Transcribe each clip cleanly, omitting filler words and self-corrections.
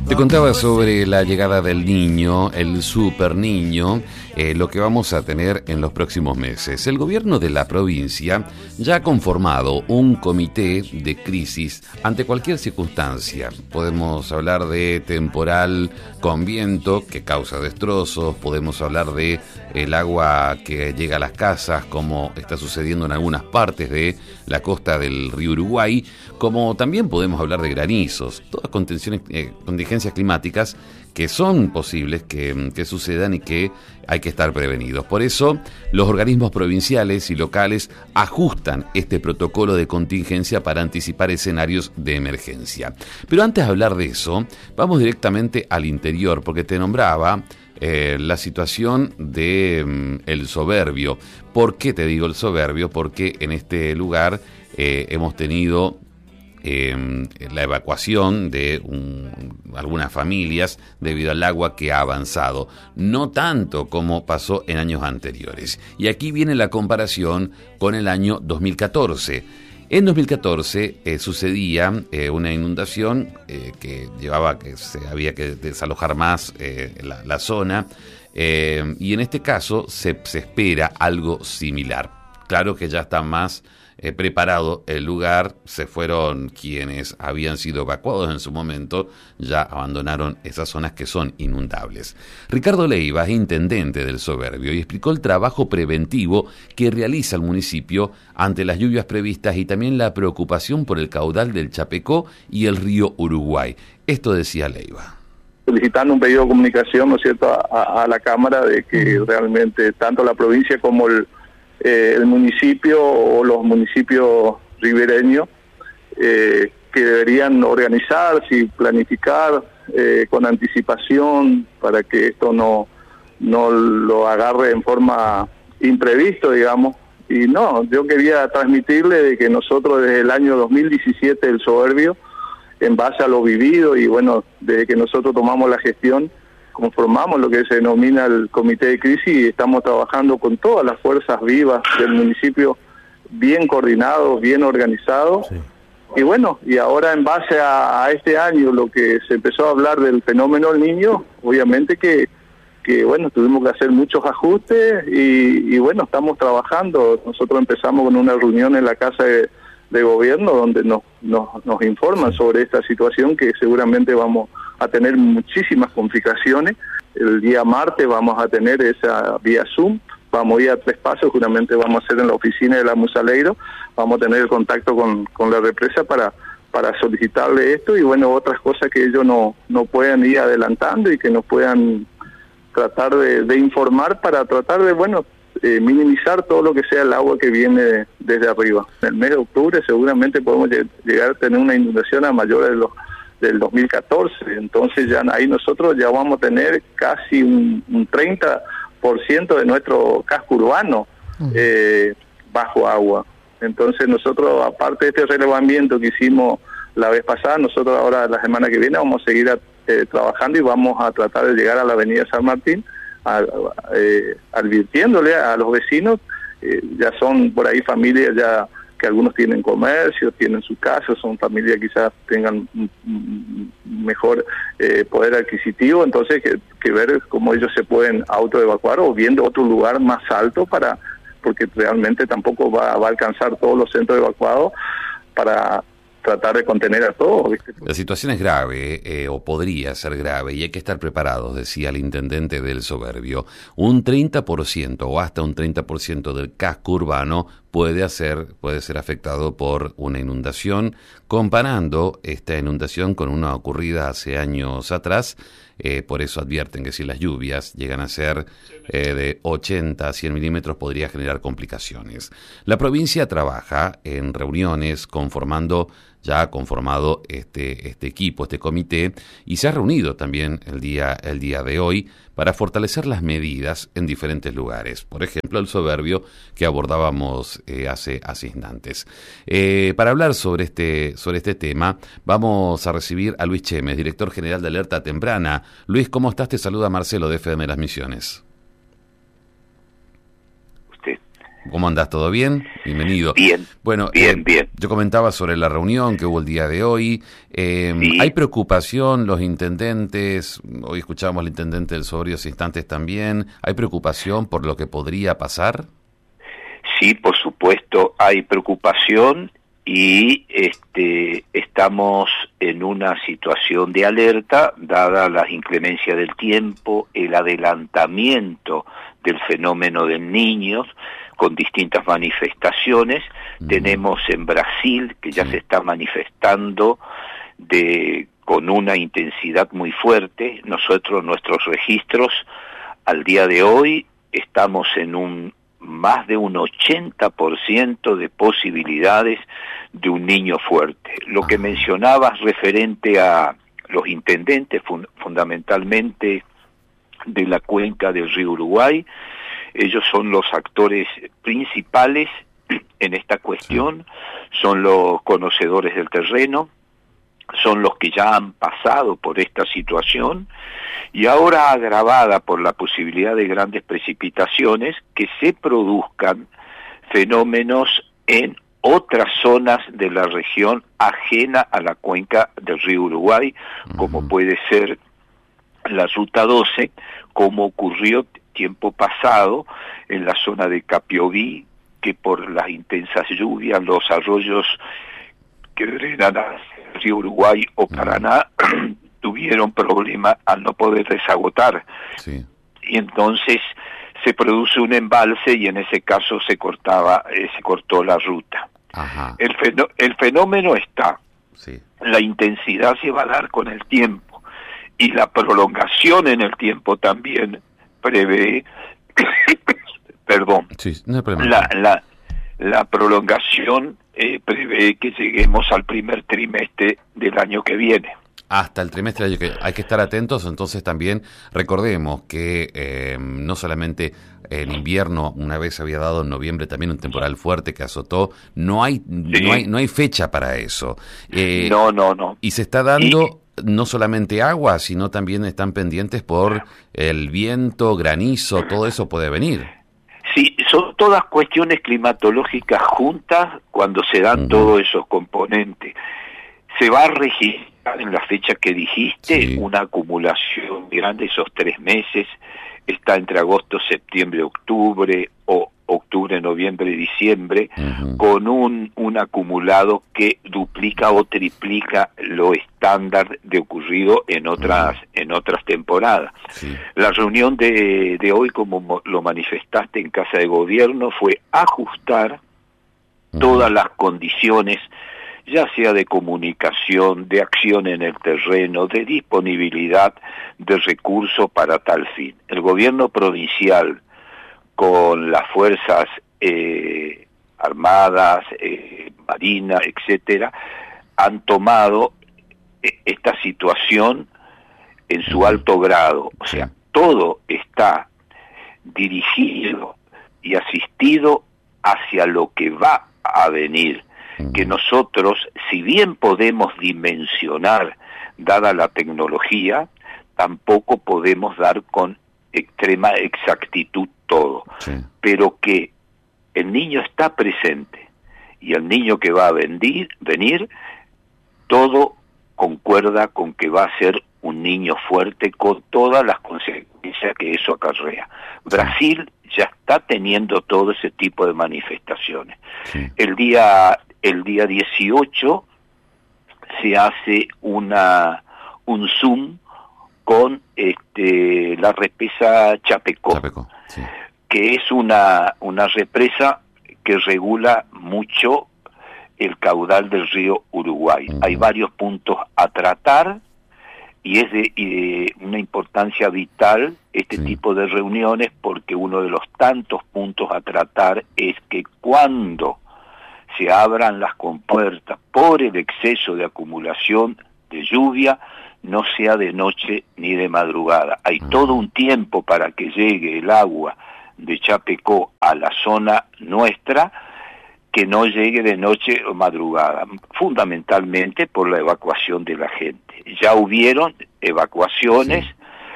Te contaba sobre la llegada del niño, el super niño, lo que vamos a tener en los próximos meses. El gobierno de la provincia ya ha conformado un comité de crisis ante cualquier circunstancia. Podemos hablar de temporal con viento que causa destrozos, podemos hablar de el agua que llega a las casas, como está sucediendo en algunas partes de la costa del río Uruguay, como también podemos hablar de granizos, todas contingencias climáticas que son posibles que sucedan y que hay que estar prevenidos. Por eso, los organismos provinciales y locales ajustan este protocolo de contingencia para anticipar escenarios de emergencia. Pero antes de hablar de eso, vamos directamente al interior, porque te nombraba la situación de el Soberbio. ¿Por qué te digo el Soberbio? Porque en este lugar hemos tenido la evacuación de algunas familias debido al agua que ha avanzado, no tanto como pasó en años anteriores. Y aquí viene la comparación con el año 2014. En 2014 sucedía una inundación que llevaba que se había que desalojar más la zona, y en este caso se espera algo similar. Claro que ya está más preparado el lugar, se fueron quienes habían sido evacuados en su momento, ya abandonaron esas zonas que son inundables. Ricardo Leiva es intendente del Soberbio y explicó el trabajo preventivo que realiza el municipio ante las lluvias previstas y también la preocupación por el caudal del Chapecó y el río Uruguay. Esto decía Leiva. Solicitando un pedido de comunicación, ¿no es cierto?, a la Cámara de que realmente tanto la provincia como el municipio o los municipios ribereños que deberían organizarse y planificar con anticipación para que esto no lo agarre en forma imprevisto, digamos. Y no, yo quería transmitirle de que nosotros desde el año 2017 el Soberbio, en base a lo vivido y bueno, desde que nosotros tomamos la gestión, conformamos lo que se denomina el comité de crisis y estamos trabajando con todas las fuerzas vivas del municipio, bien coordinados, bien organizados. Sí. Y bueno, y ahora en base a este año, lo que se empezó a hablar del fenómeno del Niño, obviamente que bueno, tuvimos que hacer muchos ajustes y bueno, estamos trabajando. Nosotros empezamos con una reunión en la Casa de Gobierno donde nos informan sobre esta situación que seguramente vamos a tener muchísimas complicaciones. El día martes vamos a tener esa vía Zoom, vamos a ir a 3 pasos, seguramente vamos a hacer en la oficina de la Musaleiro, vamos a tener el contacto con la represa para solicitarle esto y bueno, otras cosas que ellos no puedan ir adelantando y que nos puedan tratar de informar para tratar de, bueno, minimizar todo lo que sea el agua que viene desde arriba. En el mes de octubre seguramente podemos llegar a tener una inundación a mayores del 2014, entonces ya ahí nosotros ya vamos a tener casi un 30% de nuestro casco urbano bajo agua. Entonces nosotros, aparte de este relevamiento que hicimos la vez pasada, nosotros ahora la semana que viene vamos a seguir trabajando y vamos a tratar de llegar a la avenida San Martín, advirtiéndole a los vecinos, ya son por ahí familias ya que algunos tienen comercio, tienen su casa, son familias que quizás tengan mejor poder adquisitivo, entonces que ver cómo ellos se pueden autoevacuar o viendo otro lugar más alto porque realmente tampoco va a alcanzar todos los centros evacuados para tratar de contener a todos, ¿viste? La situación es grave, o podría ser grave, y hay que estar preparados, decía el intendente del Soberbio. Un 30% o hasta un 30% del casco urbano puede ser afectado por una inundación, comparando esta inundación con una ocurrida hace años atrás. Por eso advierten que si las lluvias llegan a ser de 80 a 100 milímetros podría generar complicaciones. La provincia trabaja en reuniones ya ha conformado este equipo, este comité, y se ha reunido también el día de hoy para fortalecer las medidas en diferentes lugares. Por ejemplo, el Soberbio que abordábamos hace instantes. Para hablar sobre este tema, vamos a recibir a Luis Chemes, director general de Alerta Temprana. Luis, ¿cómo estás? Te saluda Marcelo de FM Las Misiones. ¿Cómo andás? ¿Todo bien? Bienvenido. Bien, Bueno, bien. yo comentaba sobre la reunión que hubo el día de hoy. Sí. ¿Hay preocupación los intendentes? Hoy escuchamos al intendente del Sobre unos instantes también. ¿Hay preocupación por lo que podría pasar? Sí, por supuesto, hay preocupación y estamos en una situación de alerta, dada las inclemencias del tiempo, el adelantamiento del fenómeno del niño, con distintas manifestaciones. Tenemos en Brasil, que ya se está manifestando con una intensidad muy fuerte. Nuestros registros, al día de hoy, estamos en más de un 80% de posibilidades de un niño fuerte. Lo que mencionabas referente a los intendentes, fundamentalmente de la cuenca del río Uruguay, ellos son los actores principales en esta cuestión, son los conocedores del terreno, son los que ya han pasado por esta situación y ahora agravada por la posibilidad de grandes precipitaciones, que se produzcan fenómenos en otras zonas de la región ajena a la cuenca del río Uruguay, como puede ser la Ruta 12, como ocurrió tiempo pasado en la zona de Capiobí, que por las intensas lluvias, los arroyos que drenan al río Uruguay o Paraná tuvieron problemas al no poder desagotar. Sí. Y entonces se produce un embalse y en ese caso se cortó la ruta. Ajá. El fenómeno está. Sí. La intensidad se va a dar con el tiempo y la prolongación en el tiempo también prevé perdón. Sí, no hay problema. La prolongación prevé que lleguemos al primer trimestre del año que viene. Hasta el trimestre hay que estar atentos. Entonces también recordemos que no solamente en invierno, una vez había dado en noviembre también un temporal fuerte que azotó, no hay fecha para eso. No. Y se está dando no solamente agua, sino también están pendientes por el viento, granizo, todo eso puede venir. Sí, son todas cuestiones climatológicas juntas cuando se dan todos esos componentes. Se va a registrar en la fecha que dijiste una acumulación grande, esos 3 meses, está entre agosto, septiembre, octubre, o octubre, noviembre, diciembre, con un acumulado que duplica o triplica lo estándar de ocurrido en otras temporadas. Sí. La reunión de hoy, como lo manifestaste en Casa de Gobierno, fue ajustar todas las condiciones, ya sea de comunicación, de acción en el terreno, de disponibilidad de recursos para tal fin. El gobierno provincial, con las fuerzas armadas, marina, etcétera, han tomado esta situación en su alto grado. O sea, todo está dirigido y asistido hacia lo que va a venir, que nosotros, si bien podemos dimensionar, dada la tecnología, tampoco podemos dar con extrema exactitud todo, pero que el niño está presente y el niño que va a venir, todo concuerda con que va a ser un niño fuerte con todas las consecuencias que eso acarrea. Brasil ya está teniendo todo ese tipo de manifestaciones. El día 18 se hace un Zoom con la represa Chapecó, que es una represa que regula mucho el caudal del río Uruguay. Hay varios puntos a tratar y es de una importancia vital tipo de reuniones, porque uno de los tantos puntos a tratar es que cuando se abran las compuertas por el exceso de acumulación de lluvia, no sea de noche ni de madrugada. Hay todo un tiempo para que llegue el agua de Chapecó a la zona nuestra, que no llegue de noche o madrugada, fundamentalmente por la evacuación de la gente. Ya hubieron evacuaciones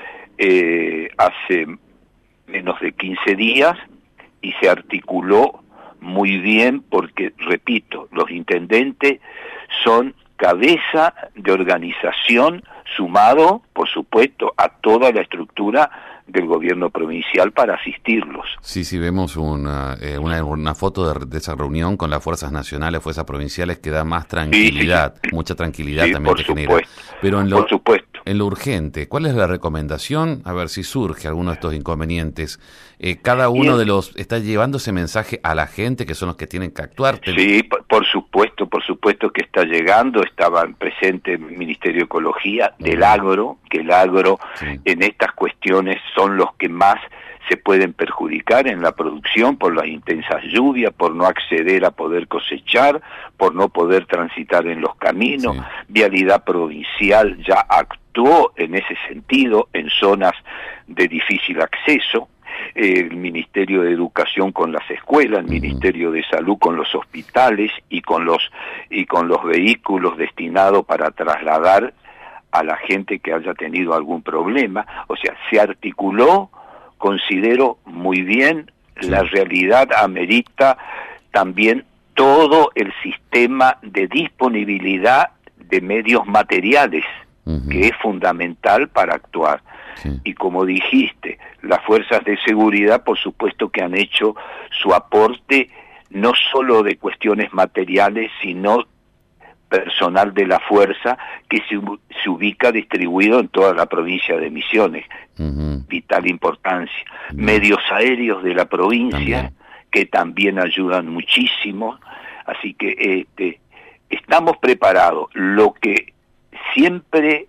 hace menos de 15 días y se articuló muy bien porque, repito, los intendentes son cabeza de organización sumado, por supuesto, a toda la estructura del gobierno provincial para asistirlos. Sí, vemos una foto de esa reunión con las fuerzas nacionales, fuerzas provinciales, que da más tranquilidad, sí. Mucha tranquilidad sí, también te genera. Pero por supuesto. En lo urgente, ¿cuál es la recomendación? A ver si surge alguno de estos inconvenientes. Cada uno de los está llevando ese mensaje a la gente, que son los que tienen que actuar. Sí, por supuesto que está llegando. Estaban presentes el Ministerio de Ecología, del agro, que el agro sí. En estas cuestiones son los que más se pueden perjudicar en la producción por las intensas lluvias, por no acceder a poder cosechar, por no poder transitar en los caminos. Sí. Vialidad Provincial ya actuó en ese sentido en zonas de difícil acceso. El Ministerio de Educación con las escuelas, el Ministerio de Salud con los hospitales y con los vehículos destinados para trasladar a la gente que haya tenido algún problema. O sea, se articuló, considero muy bien. Sí. La realidad amerita también todo el sistema de disponibilidad de medios materiales, que es fundamental para actuar. Sí. Y como dijiste, las fuerzas de seguridad, por supuesto que han hecho su aporte, no solo de cuestiones materiales, sino personal de la fuerza, que se ubica distribuido en toda la provincia de Misiones. Vital importancia. Medios aéreos de la provincia, que también ayudan muchísimo. Así que estamos preparados. Lo que siempre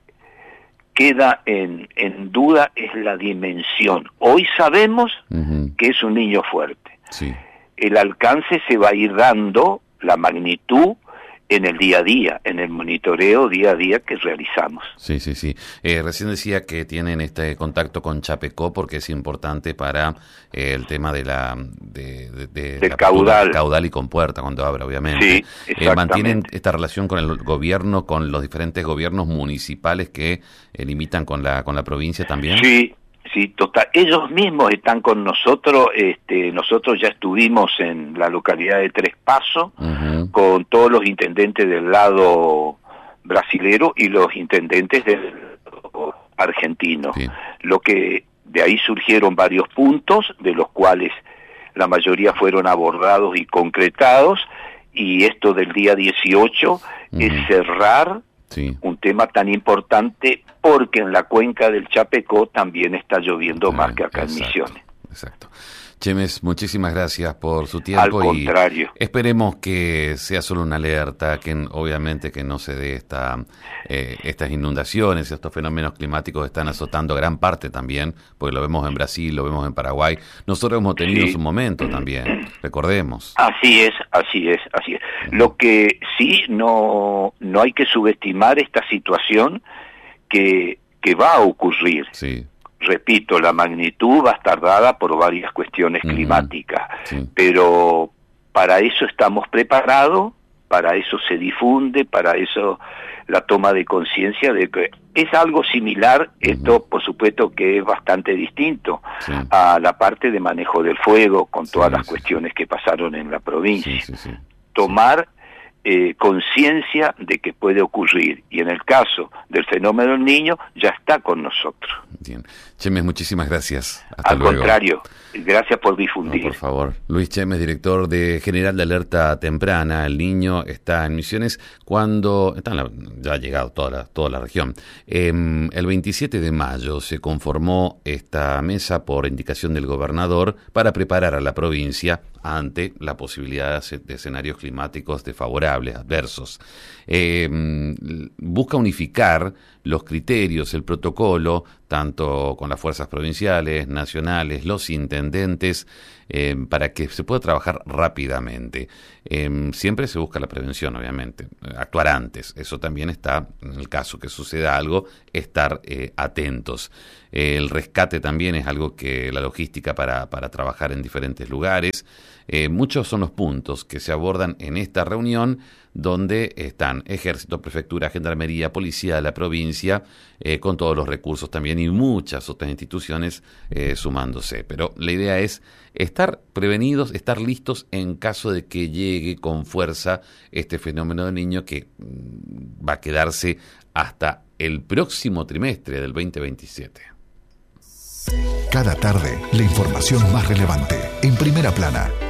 queda en duda es la dimensión. Hoy sabemos que es un niño fuerte. Sí. El alcance se va a ir dando, la magnitud, en el día a día, en el monitoreo día a día que realizamos. Sí. Recién decía que tienen este contacto con Chapecó porque es importante para el tema de la caudal y compuerta cuando abra, obviamente. Sí, ¿mantienen esta relación con el gobierno, con los diferentes gobiernos municipales que limitan con la provincia también? Sí, total. Ellos mismos están con nosotros. Nosotros ya estuvimos en la localidad de Tres Pasos con todos los intendentes del lado brasilero y los intendentes del lado argentino. Sí. Lo que de ahí surgieron varios puntos, de los cuales la mayoría fueron abordados y concretados. Y esto del día 18 es cerrar. Sí. Un tema tan importante porque en la cuenca del Chapecó también está lloviendo más que acá en Misiones. Exacto. Chemes, muchísimas gracias por su tiempo. Al contrario. Y esperemos que sea solo una alerta, que obviamente que no se dé estas inundaciones, estos fenómenos climáticos están azotando gran parte también, porque lo vemos en Brasil, lo vemos en Paraguay. Nosotros hemos tenido su momento también, recordemos. Así es. Lo que sí no hay que subestimar esta situación que va a ocurrir. Sí. Repito, la magnitud va a estar dada por varias cuestiones climáticas, pero para eso estamos preparados, para eso se difunde, para eso la toma de conciencia de que es algo similar. Esto por supuesto que es bastante distinto a la parte de manejo del fuego, con todas las cuestiones que pasaron en la provincia. Tomar conciencia de que puede ocurrir, y en el caso del fenómeno del niño ya está con nosotros. Bien. Chemes, muchísimas gracias. Hasta Al luego. Contrario, gracias por difundir. No, por favor. Luis Chemes, director general de Alerta Temprana. El niño está en Misiones cuando ya ha llegado toda la región. El 27 de mayo se conformó esta mesa por indicación del gobernador para preparar a la provincia ante la posibilidad de escenarios climáticos desfavorables, adversos. Busca unificar los criterios, el protocolo, tanto con las fuerzas provinciales, nacionales, los intendentes, para que se pueda trabajar rápidamente. Siempre se busca la prevención, obviamente, actuar antes. Eso también está, en el caso que suceda algo, estar atentos. El rescate también es algo que la logística para trabajar en diferentes lugares. Muchos son los puntos que se abordan en esta reunión, donde están Ejército, Prefectura, Gendarmería, Policía de la provincia, con todos los recursos también y muchas otras instituciones sumándose. Pero la idea es estar prevenidos, estar listos en caso de que llegue con fuerza este fenómeno del Niño que va a quedarse hasta el próximo trimestre del 2027. Cada tarde, la información más relevante, en Primera Plana.